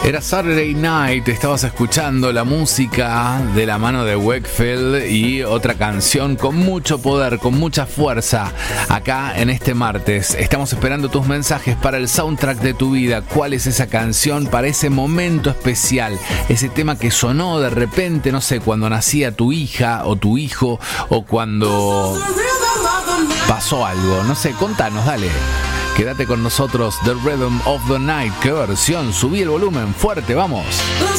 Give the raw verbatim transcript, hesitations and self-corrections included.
Era Saturday Night, estabas escuchando la música de la mano de Wakefield y otra canción con mucho poder, con mucha fuerza. Acá en este martes estamos esperando tus mensajes para el soundtrack de tu vida. ¿Cuál es esa canción para ese momento especial? Ese tema que sonó de repente, no sé, cuando nacía tu hija o tu hijo o cuando pasó algo. No sé, contanos, dale. Quédate con nosotros, The Rhythm of the Night. ¿Qué versión? Subí el volumen fuerte, vamos.